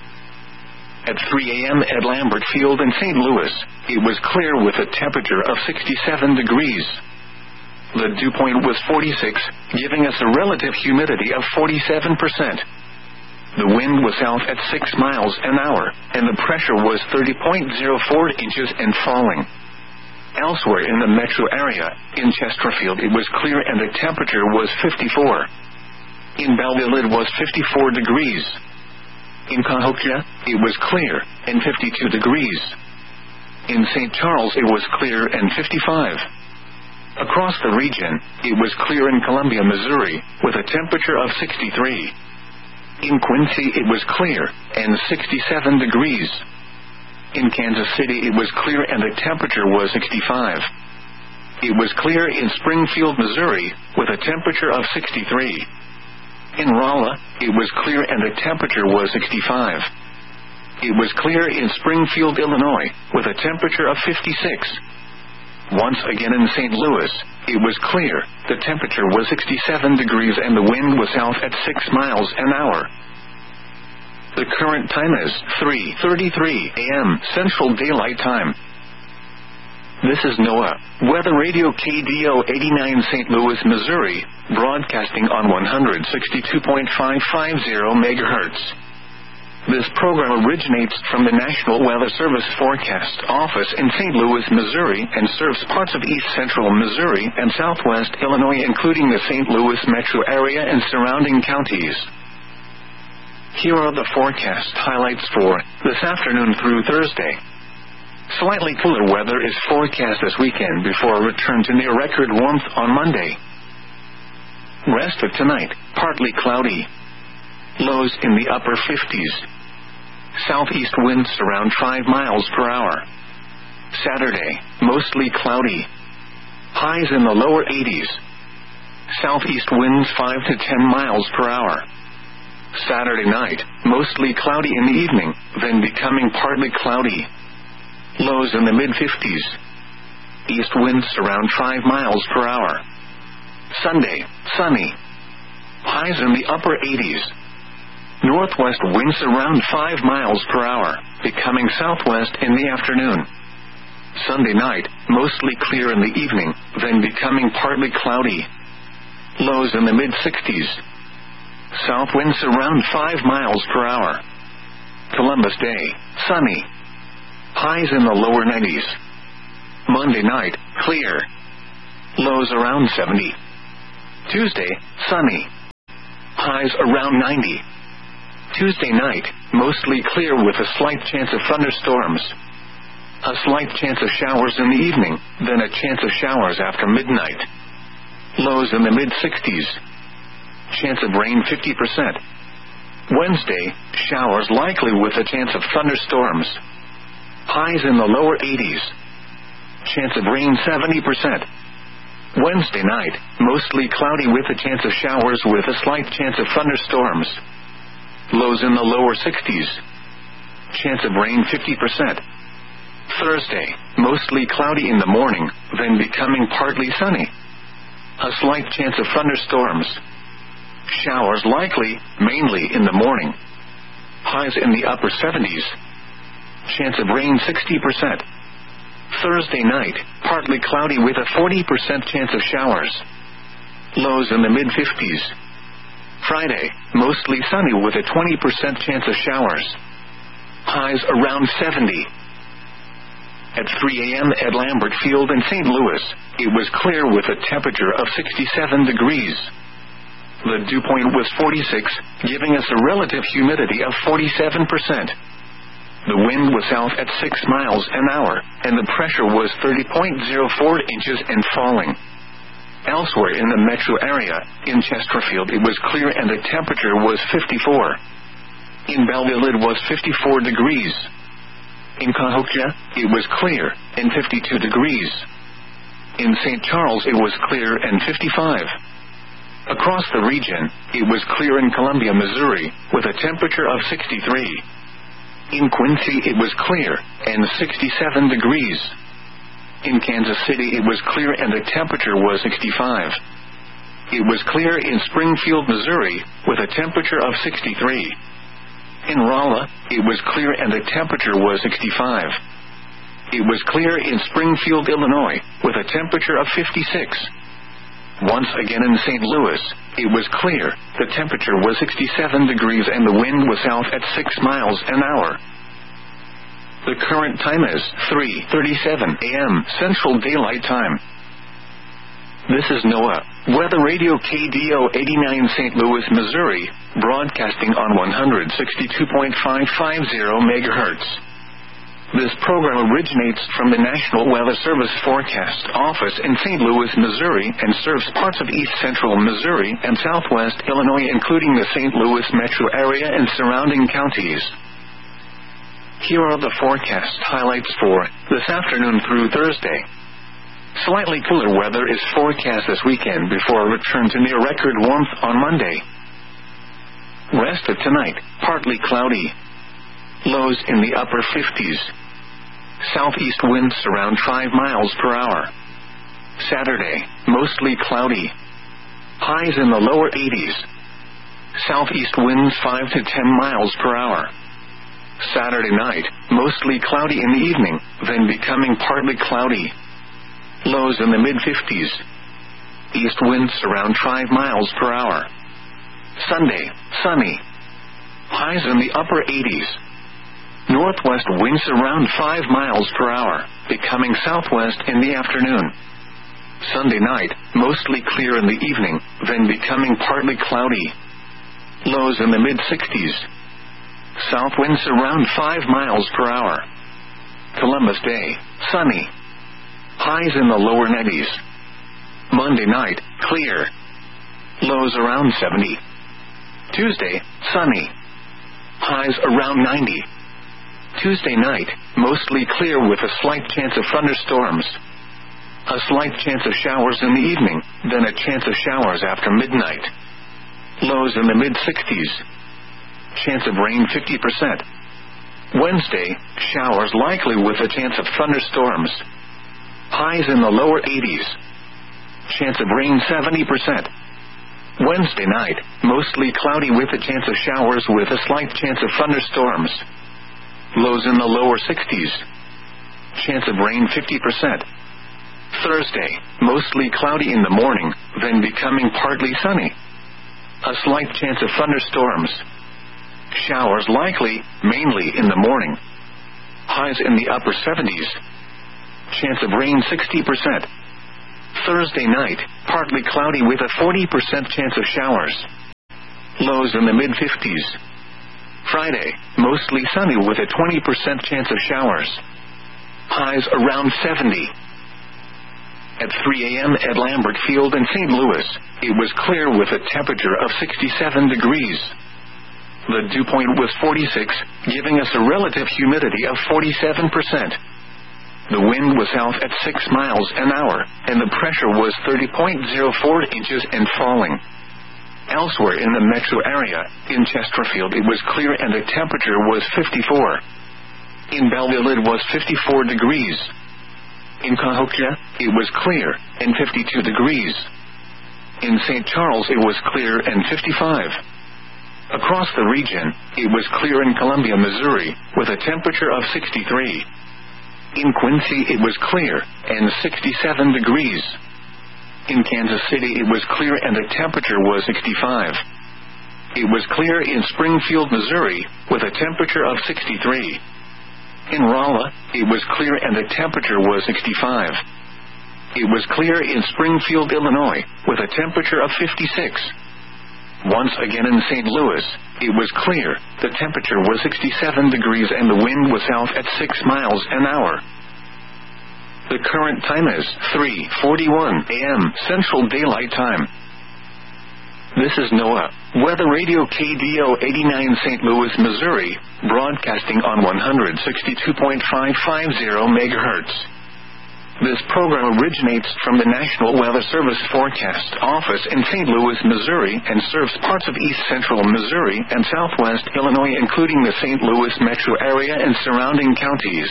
At three a.m. at Lambert Field in Saint Louis, it was clear with a temperature of sixty-seven degrees. The dew point was forty-six, giving us a relative humidity of forty-seven percent. The wind was south at six miles an hour, and the pressure was thirty point zero four inches and falling. Elsewhere in the metro area, in Chesterfield it was clear and the temperature was fifty-four. In Belleville it was fifty-four degrees. In Cahokia, it was clear, and fifty-two degrees. In Saint Charles it was clear and fifty-five. Across the region, it was clear in Columbia, Missouri, with a temperature of sixty-three. In Quincy it was clear, and sixty-seven degrees. In Kansas City it was clear and the temperature was sixty-five. It was clear in Springfield, Missouri, with a temperature of sixty-three. In Rolla, it was clear and the temperature was sixty-five. It was clear in Springfield, Illinois, with a temperature of fifty-six. Once again in Saint Louis, it was clear, the temperature was sixty-seven degrees and the wind was south at six miles an hour. The current time is three thirty-three a.m. Central Daylight Time. This is NOAA, Weather Radio K D O eighty-nine Saint Louis, Missouri, broadcasting on one sixty-two point five five zero megahertz. This program originates from the National Weather Service Forecast Office in Saint Louis, Missouri, and serves parts of east central Missouri and southwest Illinois, including the Saint Louis metro area and surrounding counties. Here are the forecast highlights for this afternoon through Thursday. Slightly cooler weather is forecast this weekend before a return to near record warmth on Monday. Rest of tonight, partly cloudy. Lows in the upper fifties. Southeast winds around five miles per hour. Saturday, mostly cloudy. Highs in the lower eighties. Southeast winds five to ten miles per hour. Saturday night, mostly cloudy in the evening, then becoming partly cloudy. Lows in the mid-fifties. East winds around five miles per hour. Sunday, sunny. Highs in the upper eighties. Northwest winds around five miles per hour, becoming southwest in the afternoon. Sunday night, mostly clear in the evening, then becoming partly cloudy. Lows in the mid-sixties. South winds around five miles per hour. Columbus Day, sunny. Highs in the lower nineties. Monday night, clear. Lows around seventy. Tuesday, sunny. Highs around ninety. Tuesday night, mostly clear with a slight chance of thunderstorms. A slight chance of showers in the evening, then a chance of showers after midnight. Lows in the mid-sixties. Chance of rain fifty percent. Wednesday, showers likely with a chance of thunderstorms. Highs in the lower eighties. Chance of rain seventy percent. Wednesday night, mostly cloudy with a chance of showers with a slight chance of thunderstorms. Lows in the lower sixties. Chance of rain fifty percent. Thursday, mostly cloudy in the morning, then becoming partly sunny. A slight chance of thunderstorms. Showers likely, mainly in the morning. Highs in the upper seventies. Chance of rain sixty percent. Thursday night, partly cloudy with a forty percent chance of showers. Lows in the mid-fifties. Friday, mostly sunny with a twenty percent chance of showers. Highs around seventy. At three a.m. at Lambert Field in Saint Louis, it was clear with a temperature of sixty-seven degrees. The dew point was forty-six, giving us a relative humidity of forty-seven percent. The wind was south at six miles an hour, and the pressure was thirty point zero four inches and falling. Elsewhere in the metro area, in Chesterfield it was clear and the temperature was fifty-four. In Belleville it was fifty-four degrees. In Cahokia, it was clear, and fifty-two degrees. In Saint Charles it was clear and fifty-five. Across the region, it was clear in Columbia, Missouri, with a temperature of sixty-three. In Quincy it was clear, and sixty-seven degrees. In Kansas City it was clear and the temperature was sixty-five. It was clear in Springfield, Missouri, with a temperature of sixty-three. In Rolla, it was clear and the temperature was sixty-five. It was clear in Springfield, Illinois, with a temperature of fifty-six. Once again in Saint Louis, it was clear, the temperature was sixty-seven degrees and the wind was south at six miles an hour. The current time is three thirty-seven a.m. Central Daylight Time. This is NOAA, Weather Radio K D O eighty-nine Saint Louis, Missouri, broadcasting on one sixty-two point five five zero megahertz. This program originates from the National Weather Service Forecast Office in Saint Louis, Missouri, and serves parts of east central Missouri and southwest Illinois, including the Saint Louis metro area and surrounding counties. Here are the forecast highlights for this afternoon through Thursday. Slightly cooler weather is forecast this weekend before a return to near-record warmth on Monday. Rest of tonight, partly cloudy. Lows in the upper fifties. Southeast winds around five miles per hour. Saturday, mostly cloudy. Highs in the lower eighties. Southeast winds five to ten miles per hour. Saturday night, mostly cloudy in the evening, then becoming partly cloudy. Lows in the mid-fifties. East winds around five miles per hour. Sunday, sunny. Highs in the upper eighties. Northwest winds around five miles per hour, becoming southwest in the afternoon. Sunday night, mostly clear in the evening, then becoming partly cloudy. Lows in the mid-sixties. South winds around five miles per hour. Columbus Day, sunny. Highs in the lower nineties. Monday night, clear. Lows around seventy. Tuesday, sunny. Highs around ninety. Tuesday night, mostly clear with a slight chance of thunderstorms. A slight chance of showers in the evening, then a chance of showers after midnight. Lows in the mid-sixties. Chance of rain fifty percent. Wednesday, showers likely with a chance of thunderstorms. Highs in the lower eighties. Chance of rain seventy percent. Wednesday night, mostly cloudy with a chance of showers with a slight chance of thunderstorms. Lows in the lower sixties. Chance of rain fifty percent. Thursday, mostly cloudy in the morning, then becoming partly sunny. A slight chance of thunderstorms. Showers likely, mainly in the morning. Highs in the upper seventies. Chance of rain sixty percent. Thursday night, partly cloudy with a forty percent chance of showers. Lows in the mid-fifties. Friday, mostly sunny with a twenty percent chance of showers. Highs around seventy. At three a.m. at Lambert Field in Saint Louis, it was clear with a temperature of sixty-seven degrees. The dew point was forty-six, giving us a relative humidity of forty-seven percent. The wind was south at six miles an hour, and the pressure was thirty point zero four inches and falling. Elsewhere in the metro area, in Chesterfield it was clear and the temperature was fifty-four. In Belleville it was fifty-four degrees. In Cahokia, it was clear, and fifty-two degrees. In Saint Charles it was clear and fifty-five. Across the region, it was clear in Columbia, Missouri, with a temperature of sixty-three. In Quincy it was clear, and sixty-seven degrees. In Kansas City it was clear and the temperature was sixty-five. It was clear in Springfield, Missouri, with a temperature of sixty-three. In Rolla, it was clear and the temperature was sixty-five. It was clear in Springfield, Illinois, with a temperature of fifty-six. Once again in Saint Louis, it was clear, the temperature was sixty-seven degrees and the wind was south at six miles an hour. The current time is three forty-one a.m. Central Daylight Time. This is NOAA Weather Radio K D O eighty-nine Saint Louis, Missouri, broadcasting on one sixty-two point five five zero megahertz. This program originates from the National Weather Service Forecast Office in Saint Louis, Missouri, and serves parts of east central Missouri and southwest Illinois, including the Saint Louis metro area and surrounding counties.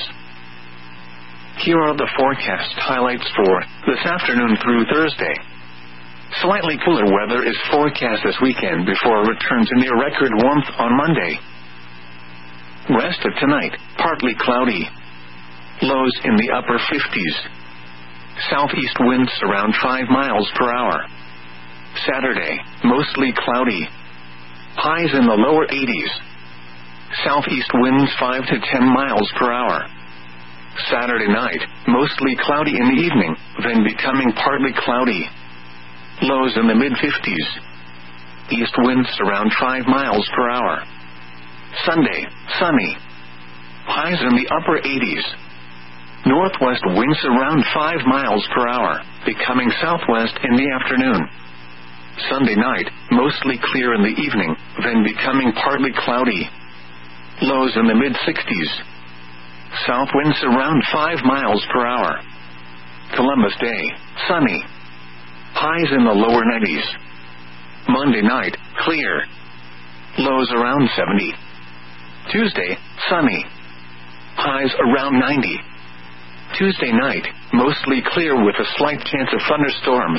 Here are the forecast highlights for this afternoon through Thursday. Slightly cooler weather is forecast this weekend before a return to near record warmth on Monday. Rest of tonight, partly cloudy. Lows in the upper fifties. Southeast winds around five miles per hour. Saturday, mostly cloudy. Highs in the lower eighties. Southeast winds five to ten miles per hour. Saturday night, mostly cloudy in the evening, then becoming partly cloudy. Lows in the mid-fifties. East winds around five miles per hour. Sunday, sunny. Highs in the upper eighties. Northwest winds around five miles per hour, becoming southwest in the afternoon. Sunday night, mostly clear in the evening, then becoming partly cloudy. Lows in the mid-sixties. South winds around five miles per hour. Columbus Day, sunny. Highs in the lower nineties. Monday night, clear. Lows around seventy. Tuesday, sunny. Highs around ninety. Tuesday night, mostly clear with a slight chance of thunderstorms.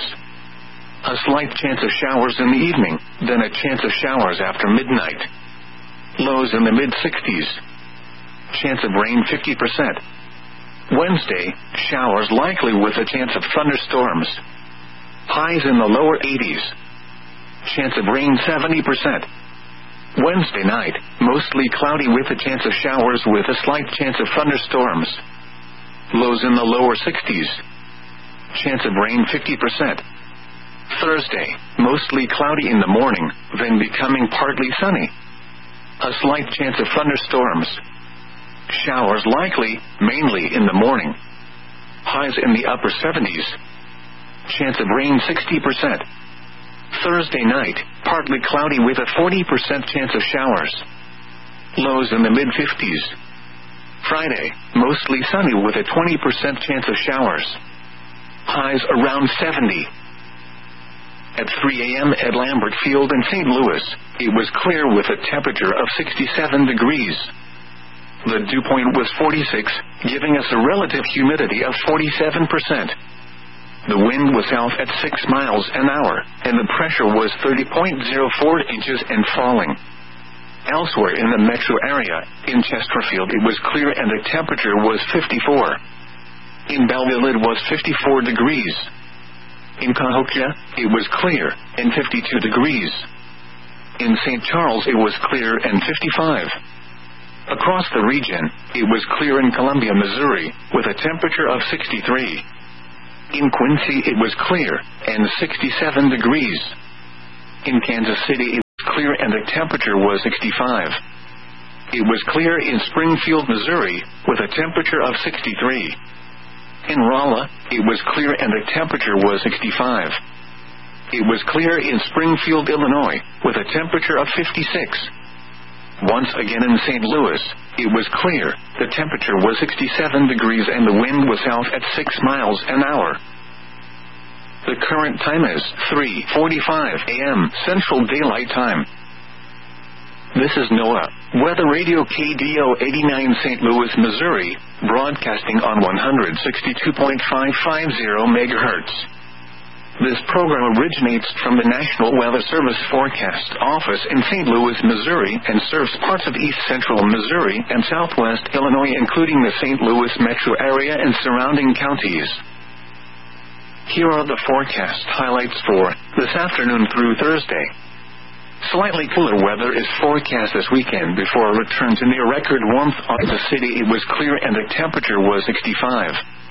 A slight chance of showers in the evening, then a chance of showers after midnight. Lows in the mid-sixties. Chance of rain fifty percent. Wednesday, showers likely with a chance of thunderstorms. Highs in the lower eighties. Chance of rain seventy percent. Wednesday night, mostly cloudy with a chance of showers with a slight chance of thunderstorms. Lows in the lower sixties. Chance of rain fifty percent. Thursday, mostly cloudy in the morning, then becoming partly sunny. A slight chance of thunderstorms. Showers likely, mainly in the morning. Highs in the upper seventies. Chance of rain sixty percent. Thursday night, partly cloudy with a forty percent chance of showers. Lows in the mid-fifties. Friday, mostly sunny with a twenty percent chance of showers. Highs around seventy. At three a.m. at Lambert Field in Saint Louis, it was clear with a temperature of sixty-seven degrees. The dew point was forty-six, giving us a relative humidity of forty-seven percent. The wind was south at six miles an hour, and the pressure was thirty point zero four inches and falling. Elsewhere in the metro area, in Chesterfield it was clear and the temperature was fifty-four. In Belleville it was fifty-four degrees. In Cahokia, it was clear, and fifty-two degrees. In Saint Charles it was clear and fifty-five. Across the region, it was clear in Columbia, Missouri, with a temperature of sixty-three. In Quincy it was clear, and sixty-seven degrees. In Kansas City it was clear and the temperature was sixty-five. It was clear in Springfield, Missouri, with a temperature of sixty-three. In Rolla, it was clear and the temperature was sixty-five. It was clear in Springfield, Illinois, with a temperature of fifty-six. Once again in Saint Louis, it was clear, the temperature was sixty-seven degrees and the wind was south at six miles an hour. The current time is three forty-five a m Central Daylight Time. This is NOAA Weather Radio K D O eighty-nine Saint Louis, Missouri, broadcasting on one sixty-two point five five zero megahertz. This program originates from the National Weather Service Forecast Office in Saint Louis, Missouri, and serves parts of east central Missouri and southwest Illinois, including the Saint Louis metro area and surrounding counties. Here are the forecast highlights for this afternoon through Thursday. Slightly cooler weather is forecast this weekend before a return to near record warmth. On the city it was clear and the temperature was sixty-five.